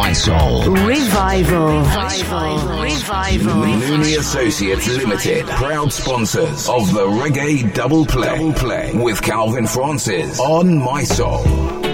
My Soul. Revival. Mooney Associates Limited, proud sponsors of the Reggae Double Play with Calvin Francis on My Soul.